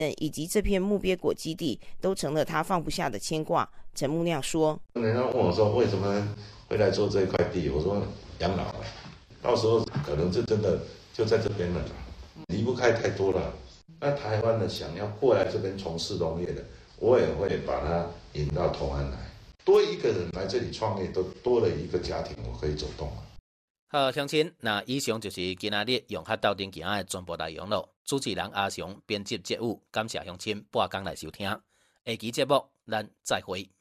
以及这片木鳖果基地，都成了他放不下的牵挂。陈木亮说：“ 人家问我说为什么会来做这一块地，我说养老了，到时候可能就真的就在这边了，离不开太多了。那台湾的想要过来这边从事农业的，我也会把它引到同安来，多一个人来这里创业，都多了一个家庭，我可以走动了。” 好，乡亲，那以上就是今仔日用客斗阵行的全部内容了。主持人阿雄，编辑节目，感谢乡亲半工来收听。下期节目咱再会。